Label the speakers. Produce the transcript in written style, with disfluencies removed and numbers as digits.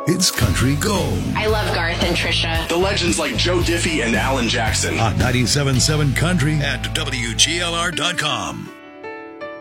Speaker 1: It's Country Gold.
Speaker 2: I love Garth and Trisha.
Speaker 3: The legends like Joe Diffie and Alan Jackson.
Speaker 1: On 97.7 Country at WGLR.com.